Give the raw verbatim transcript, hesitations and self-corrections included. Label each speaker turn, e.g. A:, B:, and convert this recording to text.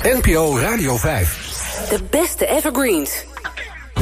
A: N P O Radio vijf.
B: De beste evergreens.